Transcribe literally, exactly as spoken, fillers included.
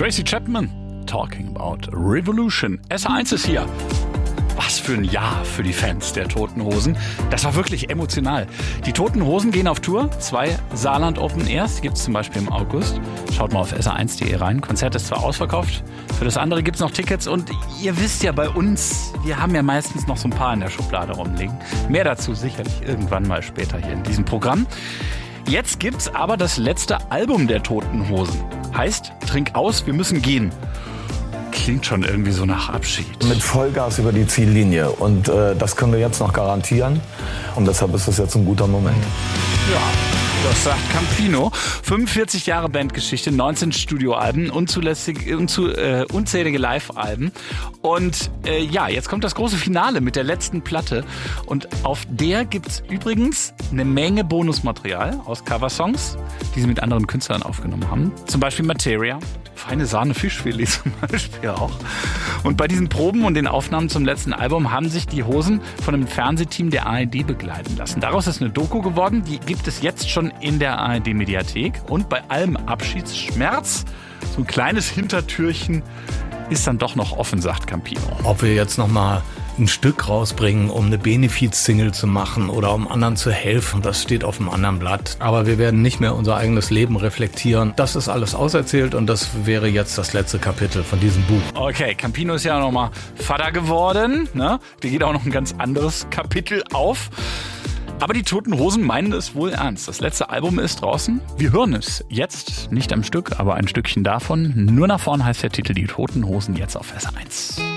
Tracy Chapman, Talking About Revolution. S R eins ist hier. Was für ein Jahr für die Fans der Toten Hosen. Das war wirklich emotional. Die Toten Hosen gehen auf Tour. Zwei Saarland Open Airs gibt es zum Beispiel im August. Schaut mal auf S R eins punkt de rein. Konzert ist zwar ausverkauft, für das andere gibt es noch Tickets. Und ihr wisst ja bei uns, wir haben ja meistens noch so ein paar in der Schublade rumliegen. Mehr dazu sicherlich irgendwann mal später hier in diesem Programm. Jetzt gibt's aber das letzte Album der Toten Hosen. Heißt, trink aus, wir müssen gehen. Klingt schon irgendwie so nach Abschied. Mit Vollgas über die Ziellinie. Und äh, das können wir jetzt noch garantieren. Und deshalb ist das jetzt ein guter Moment. Ja, das sagt Campino. fünfundvierzig Jahre Bandgeschichte, neunzehn Studioalben, unzulässig, unzu, äh, unzählige Live-Alben. Und äh, ja, jetzt kommt das große Finale mit der letzten Platte. Und auf der gibt's übrigens eine Menge Bonusmaterial aus Coversongs, die sie mit anderen Künstlern aufgenommen haben. Zum Beispiel Materia. Feine Sahne Fischfilet zum Beispiel auch. Und bei diesen Proben und den Aufnahmen zum letzten Album haben sich die Hosen von einem Fernsehteam der A R D begleiten lassen. Daraus ist eine Doku geworden, die gibt es jetzt schon in der A R D-Mediathek. Und bei allem Abschiedsschmerz, so ein kleines Hintertürchen ist dann doch noch offen, sagt Campino. Ob wir jetzt nochmal ein Stück rausbringen, um eine Benefiz-Single zu machen oder um anderen zu helfen, das steht auf einem anderen Blatt. Aber wir werden nicht mehr unser eigenes Leben reflektieren. Das ist alles auserzählt und das wäre jetzt das letzte Kapitel von diesem Buch. Okay, Campino ist ja nochmal Vater geworden, ne? Da geht auch noch ein ganz anderes Kapitel auf. Aber die Toten Hosen meinen es wohl ernst. Das letzte Album ist draußen. Wir hören es jetzt, nicht am Stück, aber ein Stückchen davon. Nur nach vorn heißt der Titel Die Toten Hosen jetzt auf S R eins.